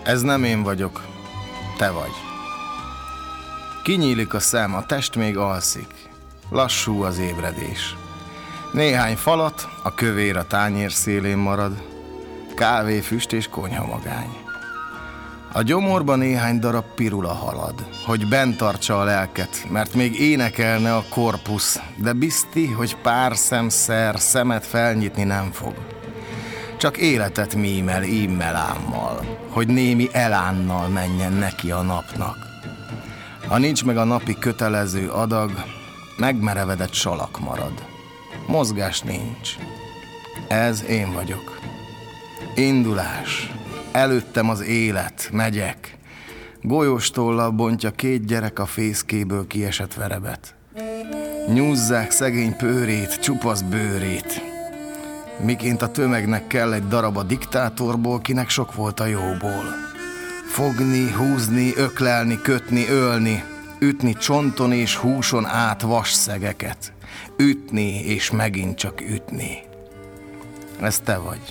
Ez nem én vagyok, te vagy. Kinyílik a szem, a test még alszik. Lassú az ébredés. Néhány falat, a kövér a tányér szélén marad. Kávéfüst és konyhamagány. A gyomorba néhány darab pirula halad, hogy bent tartsa a lelket, mert még énekelne a korpusz, de bizti, hogy pár szemszer szemet felnyitni nem fog. Csak életet mímel ímmel ámmal, hogy némi elánnal menjen neki a napnak. Ha nincs meg a napi kötelező adag, megmerevedett salak marad. Mozgás nincs. Ez én vagyok. Indulás. Előttem az élet, megyek. Golyóstollal bontja két gyerek a fészkéből kiesett verebet. Nyúzzák szegény pőrét, csupasz bőrét. Miként a tömegnek kell egy darab a diktátorból, kinek sok volt a jóból. Fogni, húzni, öklelni, kötni, ölni, ütni csonton és húson át vasszegeket. Ütni és megint csak ütni. Ez te vagy.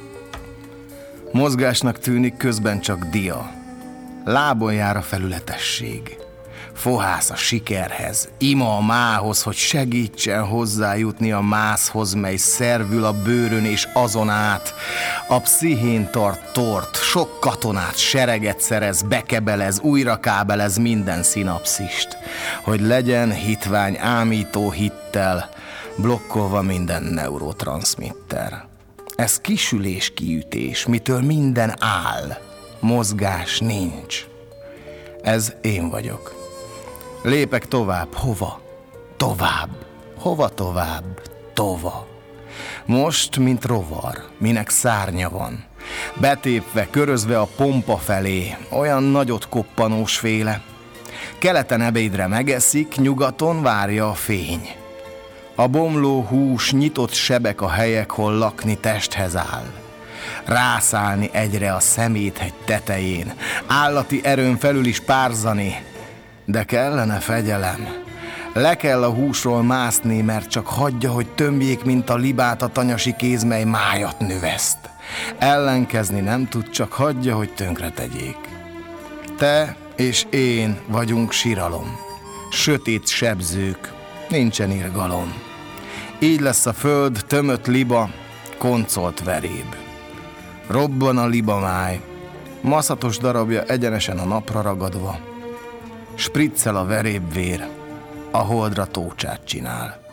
Mozgásnak tűnik, közben csak dia. Lábon jár a felületesség. Fohász a sikerhez, ima a mához, hogy segítsen hozzájutni a mászhoz, mely szervül a bőrön és azon át. A pszichén tart tort, sok katonát, sereget szerez, bekebelez, újra kábelez minden szinapszist, hogy legyen hitvány ámító hittel, blokkolva minden neurotranszmitter. Ez kisülés kiütés, mitől minden áll, mozgás nincs. Ez én vagyok. Lépek tovább, hova? Tovább. Hova tovább? Tova. Most, mint rovar, minek szárnya van. Betépve, körözve a pompa felé, olyan nagyot koppanós féle. Keleten ebédre megeszik, nyugaton várja a fény. A bomló hús, nyitott sebek a helyek, hol lakni testhez áll. Rászállni egyre a szeméthegy tetején, állati erőn felül is párzani, de kellene fegyelem. Le kell a húsról mászni, mert csak hagyja, hogy tömbjék, mint a libát a tanyasi kéz, mely májat növeszt. Ellenkezni nem tud, csak hagyja, hogy tönkre tegyék. Te és én vagyunk siralom, sötét sebzők, nincsen irgalom. Így lesz a föld tömött liba, koncolt veréb. Robban a libamáj, maszatos darabja egyenesen a napra ragadva. Spriccel a verébvér, a holdra tócsát csinál.